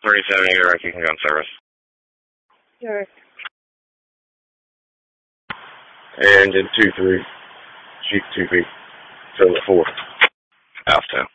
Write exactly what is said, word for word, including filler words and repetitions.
thirty-seven, you got keeping gun service. Sure. And then two three. Shoot two feet. So four. Alpha.